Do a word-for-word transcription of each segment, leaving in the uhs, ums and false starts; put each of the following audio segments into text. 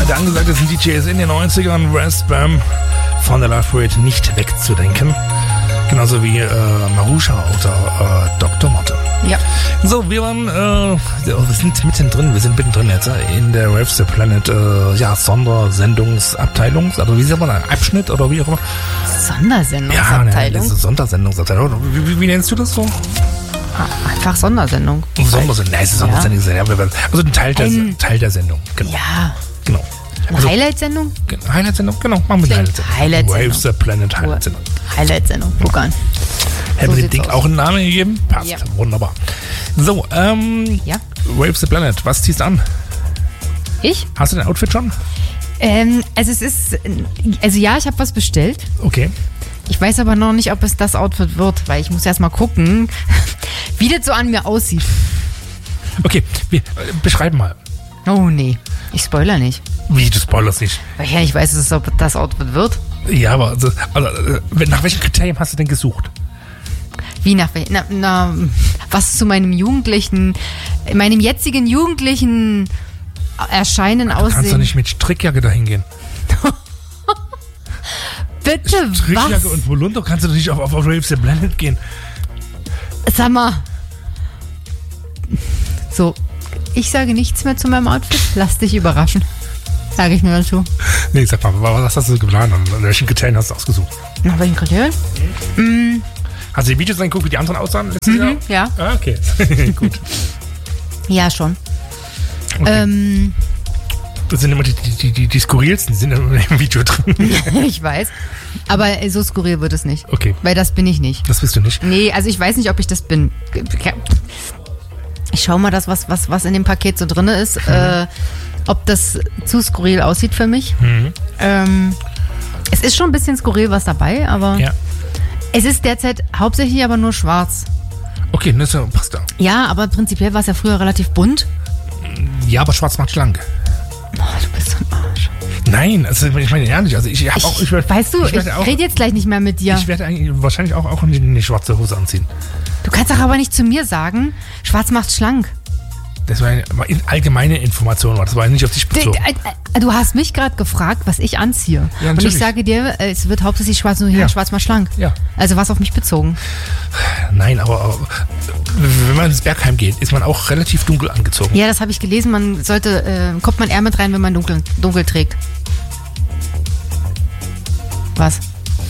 Der angesagte D J ist in den neunzigern, Westbam von der Love Parade nicht wegzudenken. Genauso wie äh, Marusha oder äh, Doktor Motte. Ja. So, wir waren, äh, wir sind mittendrin, wir sind mittendrin jetzt in der Rave the Planet, äh, ja, Sondersendungsabteilung, also wie sagt man, ein Abschnitt oder wie auch immer. Sondersendungsabteilung? Ja, ne, das ist Sondersendungsabteilung. Wie, wie, wie nennst du das so? Einfach Sondersendung. Sondersendung, nein, es ist Sondersendung. Ja. Also ein Teil der, ein Teil der Sendung, genau. Ja. Genau. Eine also, Highlight-Sendung? Highlight-Sendung, genau, machen wir eine Highlight-Sendung. Highlight-Sendung. Rave the Planet Highlight-Sendung. Highlight-Sendung, guck an. Hätten wir dem Ding auch einen Namen gegeben? Passt, ja. Wunderbar. So, ähm, ja. Rave the Planet, was ziehst du an? Ich? Hast du dein Outfit schon? Ähm, also es ist, also ja, ich habe was bestellt. Okay. Ich weiß aber noch nicht, ob es das Outfit wird, weil ich muss erst mal gucken, wie das so an mir aussieht. Okay, wir, äh, beschreib mal. Oh nee, ich spoiler nicht. Wie, du spoilerst nicht? Ja, ich weiß es, ob das Outfit wird. Ja, aber also, also, nach welchen Kriterien hast du denn gesucht? Wie nach welchen? Na, na, was zu meinem jugendlichen, meinem jetzigen jugendlichen Erscheinen aussehen. Du kannst doch nicht mit Strickjacke dahin gehen. Bitte, Strickjacke was? und Polunder kannst du doch nicht auf, auf, auf Rave the Planet gehen. Sag mal. So, ich sage nichts mehr zu meinem Outfit. Lass dich überraschen. Sage ich nur dazu. Nee, sag mal, was hast du geplant? An welchen Kriterien hast du ausgesucht? Nach welchen Kriterien? Mhm. Hast du die Videos angeguckt, wie die anderen aussahen letztes mhm, Jahr? Ja. Ah, okay. Gut. Ja, schon. Okay. Ähm, das sind immer die, die, die, die skurrilsten, die sind immer im Video drin. Ich weiß. Aber so skurril wird es nicht. Okay. Weil das bin ich nicht. Das bist du nicht? Nee, also ich weiß nicht, ob ich das bin. Ich schau mal, das, was, was, was in dem Paket so drin ist, mhm. äh, ob das zu skurril aussieht für mich. Mhm. Ähm, es ist schon ein bisschen skurril was dabei, aber ja. Es ist derzeit hauptsächlich aber nur schwarz. Okay, das passt da. Ja, aber prinzipiell war es ja früher relativ bunt. Ja, aber schwarz macht schlank. Oh, du bist so ein Arsch. Nein, also ich meine ehrlich, also ich habe auch... Ich werd, weißt du, ich, ich rede jetzt gleich nicht mehr mit dir. Ich werde eigentlich wahrscheinlich auch, auch eine schwarze Hose anziehen. Du kannst doch aber nicht zu mir sagen, schwarz macht schlank. Das war eine allgemeine Information, das war nicht auf dich bezogen. Du hast mich gerade gefragt, was ich anziehe. Ja, und ich sage dir, es wird hauptsächlich schwarz, nur hier ja. schwarz mal schlank. Ja. Also was auf mich bezogen? Nein, aber, aber wenn man ins Bergheim geht, ist man auch relativ dunkel angezogen. Ja, das habe ich gelesen. Man sollte, äh, kommt man eher mit rein, wenn man dunkel, dunkel trägt. Was?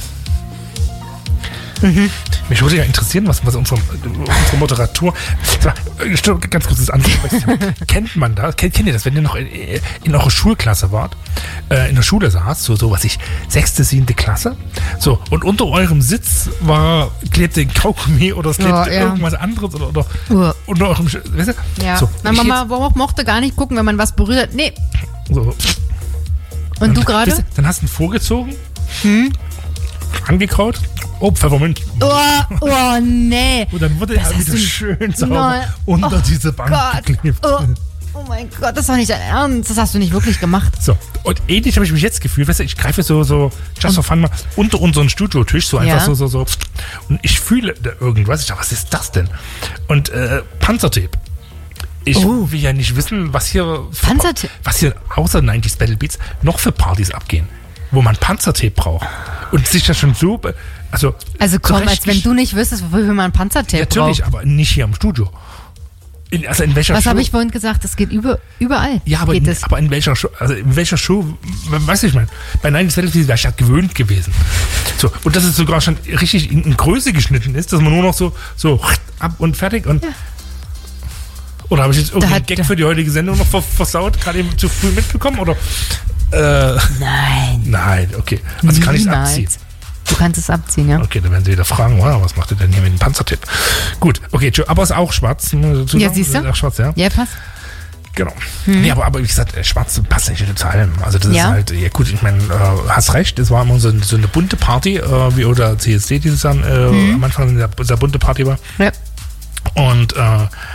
Mhm. Mich würde ja interessieren, was, was unsere, unsere Moderator. Ganz kurz das andere. Kennt man das? Kennt, kennt ihr das, wenn ihr noch in, in eurer Schulklasse wart, äh, in der Schule saßt, so, so was ich, sechste, siebte Klasse, so, und unter eurem Sitz war, klebte ein Kaugummi oder es klebte oh, ja. irgendwas anderes oder, oder uh. unter eurem, weißt du? Ja. So, Na, Mama jetzt, mochte gar nicht gucken, wenn man was berührt. Nee. So. Und, und du gerade? Dann hast du ihn vorgezogen, hm? angekraut. Oh, Pfeffermint. Oh, oh, nee. Und dann wurde das er wieder schön sauber Nein. unter oh, diese Bank Gott. geklebt. Oh, oh mein Gott, das war nicht dein Ernst. Das hast du nicht wirklich gemacht. So, und ähnlich habe ich mich jetzt gefühlt. Weißt du, ich greife so, so just for fun mal unter unseren Studiotisch, so einfach ja. so, so, so. Und ich fühle da irgendwas. Ich dachte, was ist das denn? Und äh, Panzertape. Ich oh. will ja nicht wissen, was hier, für, was hier außer neunziger Battle Beats noch für Partys abgehen, wo man Panzertape braucht. Und sich das schon so... Also, also komm, als wenn du nicht wüsstest, wofür man Panzertape ja, braucht. Natürlich, aber nicht hier im Studio. In, also in welcher Was Show? habe ich vorhin gesagt? Das geht über, überall. Ja, aber, geht in, es. aber in welcher Show? Also in welcher Show? Weißt du, ich meine, bei neunziger Battle Beats wäre ich ja gewöhnt gewesen. So, und dass es sogar schon richtig in, in Größe geschnitten ist, dass man nur noch so, so ab und fertig und... Ja. Oder habe ich jetzt irgendeinen Gag für die heutige Sendung noch versaut, gerade eben zu früh mitbekommen? Oder? Äh, nein. Nein, okay. Also kann ich es abziehen. Du kannst es abziehen, ja. Okay, dann werden sie wieder fragen, wow, was macht ihr denn hier mit dem Panzertipp? Gut, okay, aber ist auch schwarz. Ja, siehst du? Ist auch schwarz, ja. Ja, passt. Genau. Hm. Nee, aber, aber wie gesagt, schwarz passt nicht zu allem. Also das ja. ist halt, ja gut, ich meine, äh, hast recht, es war immer so, so eine bunte Party, äh, wie oder C S D dieses Jahr äh, hm. am Anfang eine sehr bunte Party war. Ja. Und äh,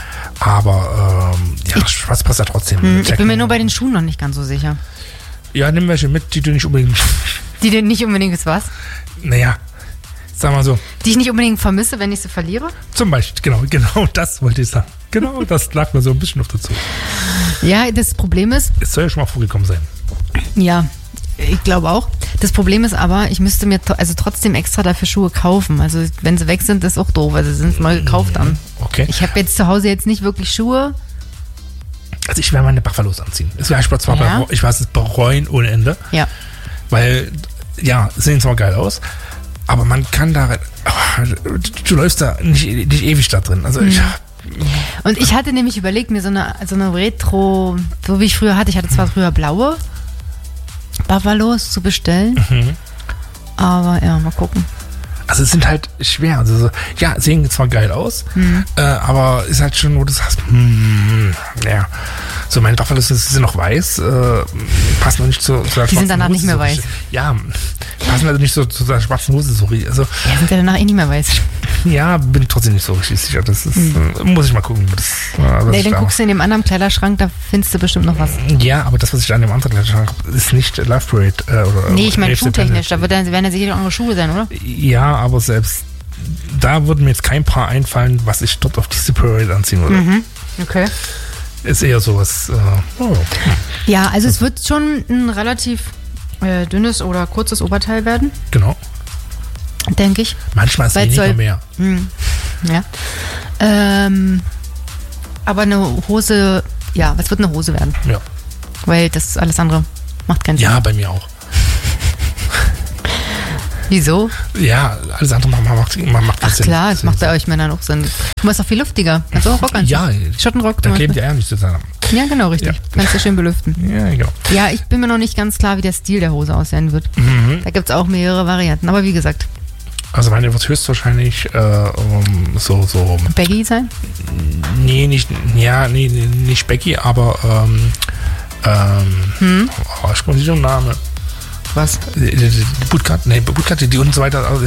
aber ähm, ja, ich, schwarz passt ja trotzdem. Hm, ich bin mir nur bei den Schuhen noch nicht ganz so sicher. Ja, nimm welche mit, die du nicht unbedingt... Die du nicht unbedingt ist was? Naja, sag mal so. Die ich nicht unbedingt vermisse, wenn ich sie verliere? Zum Beispiel, genau, genau das wollte ich sagen. Genau, das lag mir so ein bisschen auf der Zunge. Ja, das Problem ist... Es soll ja schon mal vorgekommen sein. Ja, ich glaube auch. Das Problem ist aber, ich müsste mir to- also trotzdem extra dafür Schuhe kaufen. Also wenn sie weg sind, ist auch doof. Also sie sind neu gekauft dann. Okay. Ich habe jetzt zu Hause jetzt nicht wirklich Schuhe. Also ich werde meine Buffalos anziehen. Das werde ich zwar Ja? bei, ich weiß es bereuen ohne Ende. Ja. Weil, ja, sehen zwar geil aus, aber man kann da, du, du läufst da nicht, nicht ewig da drin. Also ich, Und ich hatte nämlich überlegt, mir so eine, so eine Retro, so wie ich früher hatte, ich hatte zwar früher blaue Buffalos zu bestellen, Mhm. aber ja, mal gucken. also es sind halt schwer. Also so, ja, sehen zwar geil aus, Mhm. äh, aber ist halt schon, wo du sagst, hm, ja. So, meine Buffalos sind noch weiß, äh, passen noch nicht zu, zu der Die sind schwarzen danach Hose nicht mehr so weiß. richtig. Ja, passen also nicht so zu der schwarzen Hose so richtig. Also, Ja, sind ja danach eh nicht mehr weiß. ja, bin ich trotzdem nicht so richtig sicher. Das ist, äh, muss ich mal gucken. Das, äh, was Nee, ich dann da guckst du in dem anderen Kleiderschrank, da findest du bestimmt noch was. Ja, aber das, was ich an dem anderen Kleiderschrank habe, ist nicht Love Parade. Äh, oder, Nee, ich meine Rave schuhtechnisch, da Independent. wird dann, werden ja sicher noch andere Schuhe sein, oder? Ja, aber selbst da würde mir jetzt kein Paar einfallen, was ich dort auf diese Parade anziehen würde. Mhm. Okay. Ist eher sowas. Äh, oh. Ja, also es wird schon ein relativ äh, dünnes oder kurzes Oberteil werden, Genau. denke ich. Manchmal ist Weil es weniger soll- mehr. Hm. Ja. Ähm, aber eine Hose, ja, was wird eine Hose werden? Ja. Weil das alles andere macht keinen Sinn. Ja, bei mir auch. Wieso? Ja, alles andere macht, macht, macht, macht keinen Ach Sinn. klar, das macht bei euch Männern auch Sinn. Du machst auch viel luftiger. Kannst du auch Rock anziehen? Ja, Schottenrock da zum kleben Beispiel. die Eier nicht zusammen. Ja, genau, richtig. Ja. Kannst du schön belüften. Ja, genau. Ja, ich bin mir noch nicht ganz klar, wie der Stil der Hose aussehen wird. Mhm. Da gibt es auch mehrere Varianten. Aber wie gesagt, Also meine wird höchstwahrscheinlich äh, um, so, so, Baggy sein. nee, nicht, ja, nee, nee, nicht Becky, aber ähm, ähm, Hm? oh, ich komme nicht um den Namen. Was? Die, die, die Bootcut, nee, Bootcut, die, die und so weiter, also